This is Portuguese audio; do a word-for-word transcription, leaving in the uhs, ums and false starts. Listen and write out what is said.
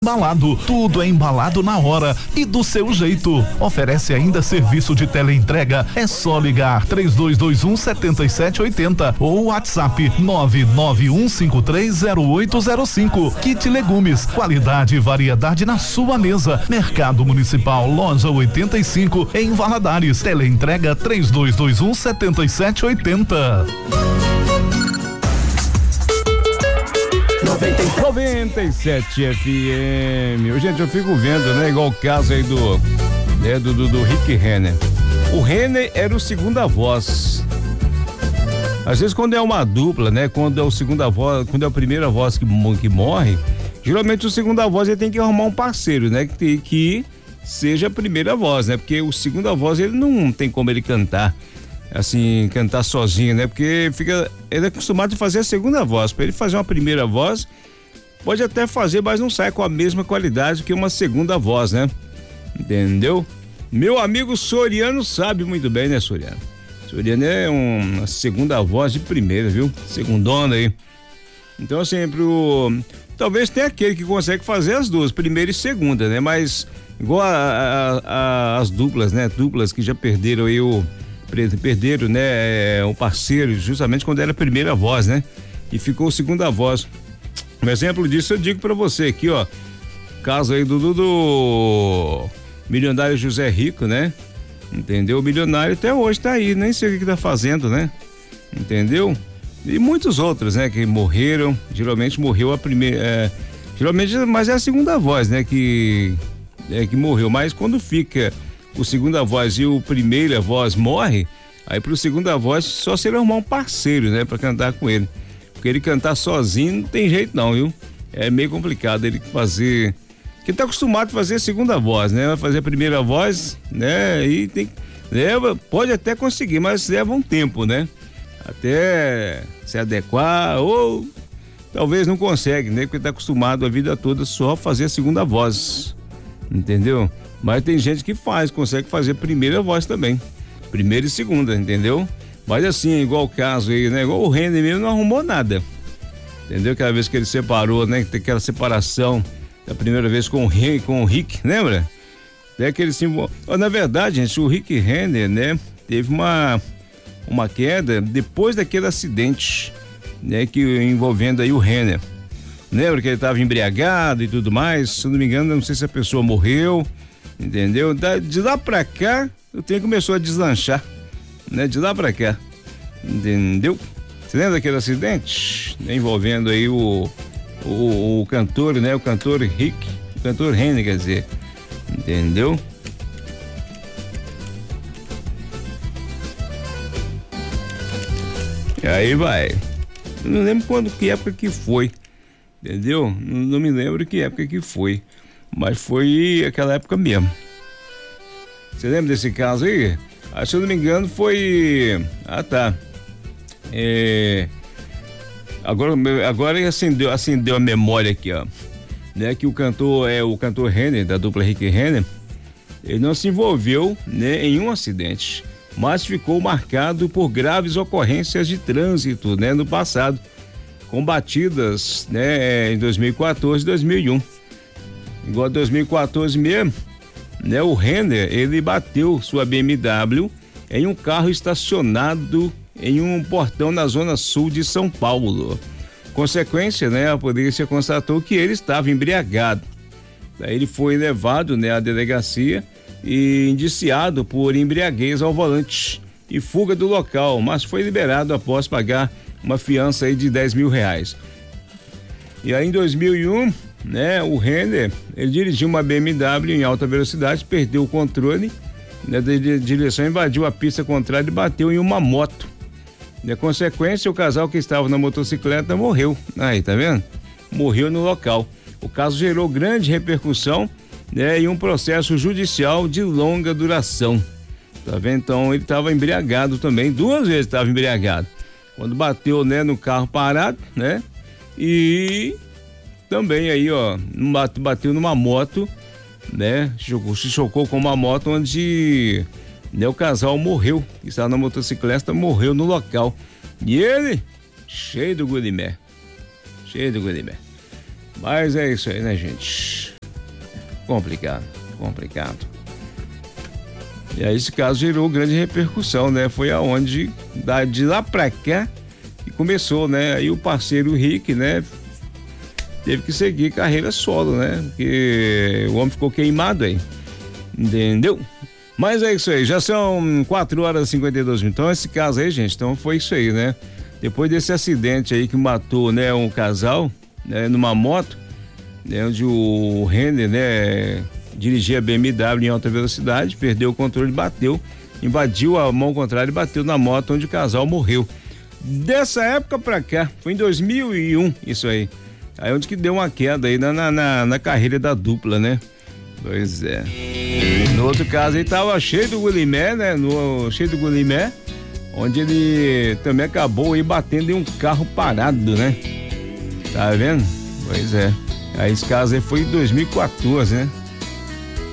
Embalado, tudo é embalado na hora e do seu jeito. Oferece ainda serviço de teleentrega. É só ligar três dois dois um sete sete oito zero ou WhatsApp nove nove um cinco três zero oito zero cinco. Kit Legumes, qualidade e variedade na sua mesa. Mercado Municipal, loja oitenta e cinco em Valadares. Teleentrega três dois dois um sete sete oito zero. noventa e sete F M. Gente, eu fico vendo, né? Igual o caso aí do, né, do, do, do Rick Renner. O Renner era o segunda voz. Às vezes quando é uma dupla, né? Quando é o segunda voz, quando é a primeira voz que, que morre, geralmente o segunda voz ele tem que arrumar um parceiro, né? Que, que seja a primeira voz, né? Porque o segunda voz ele não tem como ele cantar, assim, cantar sozinho, né? Porque fica, ele é acostumado a fazer a segunda voz. Para ele fazer uma primeira voz, pode até fazer, mas não sai com a mesma qualidade que uma segunda voz, né? Entendeu? Meu amigo Soriano sabe muito bem, né, Soriano? Soriano é um, uma segunda voz de primeira, viu? Segundona aí. Então, sempre o... Talvez tenha aquele que consegue fazer as duas, primeira e segunda, né? Mas, igual a, a, a, as duplas, né? Duplas que já perderam aí o... Perderam, né? O parceiro, justamente quando era a primeira voz, né? E ficou segunda voz. Um exemplo disso eu digo pra você aqui, ó. Caso aí do, do, do milionário José Rico, né? Entendeu? O milionário até hoje tá aí, nem sei o que, que tá fazendo, né? Entendeu? E muitos outros, né? Que morreram, geralmente morreu a primeira, é, geralmente, mas é a segunda voz, né? Que, é, que morreu, mas quando fica o segunda voz e o primeira voz morre, aí pro segunda voz só se ele arrumar um parceiro, né? Pra cantar com ele, porque ele cantar sozinho não tem jeito não, viu? É meio complicado ele fazer, que tá acostumado a fazer a segunda voz, né? Vai fazer a primeira voz, né? E tem, leva, pode até conseguir, mas leva um tempo, né? Até se adequar, ou talvez não consegue, né? Porque tá acostumado a vida toda só a fazer a segunda voz, entendeu? Mas tem gente que faz, consegue fazer a primeira voz também, primeira e segunda, entendeu? Mas assim, igual o caso aí, né? Igual o Renner mesmo não arrumou nada, entendeu? Aquela vez que ele separou, né? Que tem aquela separação da primeira vez com o Rick, com o Rick, lembra? Até aquele símbolo. Na verdade, gente, o Rick Renner, né? Teve uma, uma queda depois daquele acidente, né? Que envolvendo aí o Renner. Lembra que ele estava embriagado e tudo mais? Se eu não me engano, não sei se a pessoa morreu, entendeu? De lá pra cá, o trem começou a deslanchar, né? De lá pra cá, entendeu? Você lembra daquele acidente, né? Envolvendo aí o, o, o cantor, né? O cantor Rick, o cantor Renner, quer dizer, entendeu? E aí vai. Eu não lembro quando, que época que foi, entendeu? Não, não me lembro que época que foi, mas foi aquela época mesmo. Você lembra desse caso aí? Ah, se eu não me engano foi... Ah, tá. É... Agora, agora acendeu, acendeu a memória aqui, ó. Né? Que o cantor, é o cantor Renner, da dupla Rick Renner, ele não se envolveu, né, em um acidente, mas ficou marcado por graves ocorrências de trânsito, né, no passado, com batidas, né, em dois mil e quatorze e dois mil e um. Igual dois mil e quatorze mesmo, né, o Renner, ele bateu sua B M W em um carro estacionado em um portão na zona sul de São Paulo. Consequência, né, a polícia constatou que ele estava embriagado. Daí ele foi levado, né, à delegacia e indiciado por embriaguez ao volante e fuga do local, mas foi liberado após pagar uma fiança aí de dez mil reais. E aí em dois mil e um, né, o Renner, ele dirigiu uma B M W em alta velocidade, perdeu o controle, né, da direção, invadiu a pista contrária e bateu em uma moto. Na consequência, o casal que estava na motocicleta morreu. Aí, tá vendo? Morreu no local. O caso gerou grande repercussão, né, e um processo judicial de longa duração. Tá vendo? Então, ele estava embriagado também, duas vezes estava embriagado. Quando bateu, né, no carro parado, né? E também aí, ó, bateu numa moto, né? Chocou, se chocou com uma moto onde, né, o casal morreu, que estava na motocicleta, morreu no local. E ele, cheio do gulimé, cheio do gulimé. Mas é isso aí, né, gente? complicado, complicado. E aí esse caso gerou grande repercussão, né? Foi aonde, da, de lá pra cá, que começou, né? Aí o parceiro Rick, né? Teve que seguir carreira solo, né? Porque o homem ficou queimado aí, entendeu? Mas é isso aí, já são quatro horas e cinquenta e dois minutos. Então esse caso aí, gente, então foi isso aí, né? Depois desse acidente aí que matou, né, um casal, né, numa moto, né, onde o Renner, né, dirigia a B M W em alta velocidade, perdeu o controle, bateu, invadiu a mão contrária e bateu na moto onde o casal morreu. Dessa época pra cá, foi em dois mil e um isso aí. Aí onde que deu uma queda aí na, na, na carreira da dupla, né? Pois é. No outro caso aí tava cheio do Gulimé, né? No, cheio do Gulimé, onde ele também acabou aí batendo em um carro parado, né? Tá vendo? Pois é. Aí esse caso aí foi em dois mil e quatorze, né?